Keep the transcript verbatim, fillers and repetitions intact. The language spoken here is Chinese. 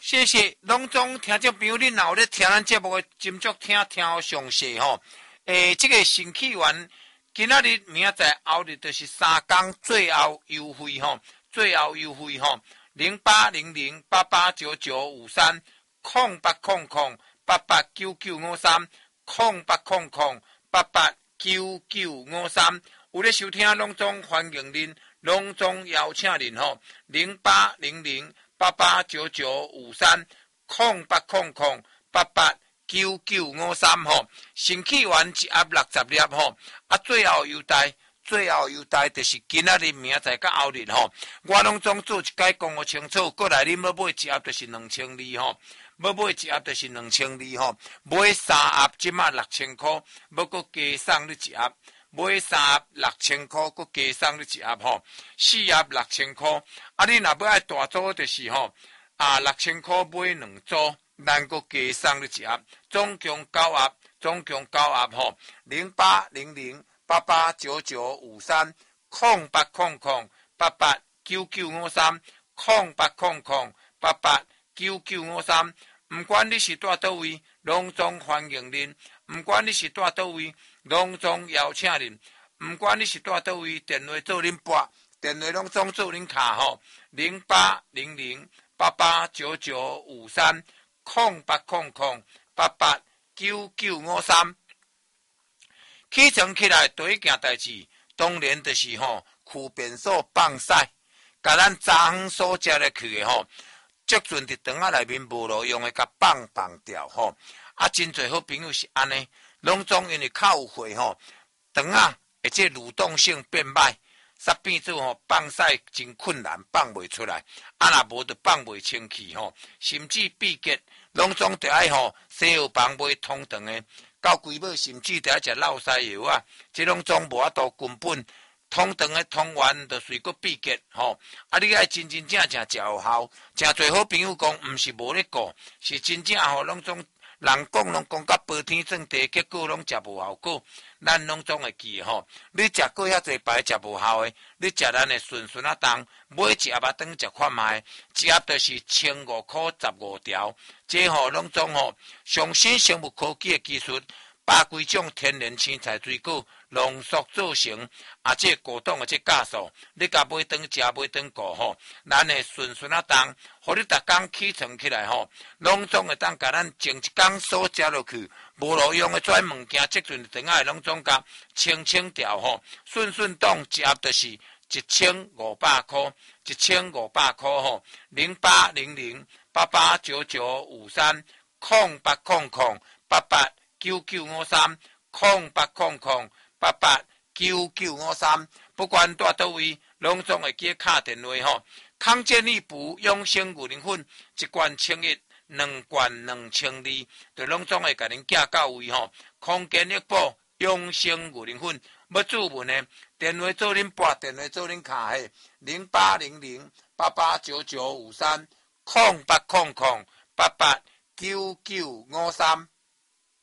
谢谢拢总听众朋友，你若有咧听咱节目的斟酌听听好详细吼。诶，这个新起源今仔日明仔后日就是三天最后优惠吼，最后优惠吼，零八零零八八九九五三空八空空八八九九五三空八空空八八九九五三。有咧收听拢总欢迎您，拢总邀请您吼，零八零零八八九九五三空八空空八八九九五三吼，新起源一盒六十粒吼，啊最后优待，最后优待就是今仔日明仔甲后日吼，我拢总做一解讲个清楚，过来恁要买一盒就是两千二吼，要买一盒就是两千二吼，买三盒即马六千块，要搁加送你一盒。买三盒六千块，佮加送你一盒吼，四盒六千块。啊，你若要爱大组就是吼，啊六千块买两组，咱佮加送你一盒，总共九盒，总共九盒吼。零八零零八八九九五三空八空空八八九九五三空八空空八八九九五三。唔管你是住倒位，拢总欢迎您。唔管你是住倒位，拢总邀请您。唔管你是住倒位，电话做恁拨，电话拢总做恁卡吼。零八零零八八九九五三空八空空八八九九五三。起床起来第一件代志，当然就是吼，去便所放屎，甲咱昨昏所食咧去的吼。足阵伫肠仔内面无路用的，甲放放掉吼。啊，真侪好朋友是安尼，拢总因为较有血吼，肠仔而且蠕动性变歹，煞变做吼放屎真困难，放袂出来。啊，若无就放袂清气吼，甚至闭结，拢总得爱吼西药房买通肠的，到规尾甚至得爱食落屎药啊，即拢总无法度根本。通肠的通完就随个闭结吼，啊！你爱真真正正食有效，真侪好朋友讲，毋是无咧顾，是真正吼，拢总人讲拢讲甲飞天转地，结果拢食无效果。咱拢总会记吼，你食过遐侪排食无效的，你食咱的顺顺啊当，买一盒啊当食看卖，一盒就是千五块十五条，这吼拢总吼上新生物科技的技术。百几种天然青菜水果浓缩做成，啊，这果冻的这加速，你甲买当食买当过吼，咱的顺顺啊当，互你逐工起床起来吼，拢总会当甲咱前一工所食落去，无路用的遮物件，即阵等下拢总甲清清掉吼，顺顺冻一盒就是一千五百块，一千五百块吼，零八零零八八九九五三空八空空八八。九九五三空八空空八八九九五三，不管住倒位，拢总会记打电话吼。康健力补养生五零粉，一罐千一，两罐两千二，就拢总会甲恁寄到位吼。康健力补养生五零粉，要注文的电话做恁拨，电话做恁卡嘿，零八零零八八九九五三空八空空八八九九五三。